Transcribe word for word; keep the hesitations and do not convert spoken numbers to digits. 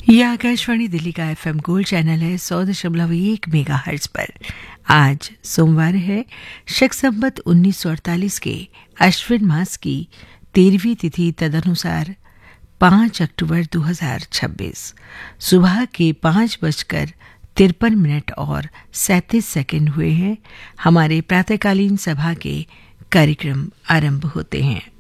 यह आकाशवाणी दिल्ली का FM gold channel है सौ दशमलव एक मेगा हर्ट्ज पर। आज सोमवार है, शक संवत उन्नीस सौ अड़तालीस के अश्विन मास की तेरहवीं तिथि तदनुसार पाँच अक्टूबर दो हज़ार छब्बीस। सुबह के पाँच बजकर तिरपन मिनट और सैंतीस सेकंड हुए हैं। हमारे प्रातःकालीन सभा के कार्यक्रम आरंभ होते हैं।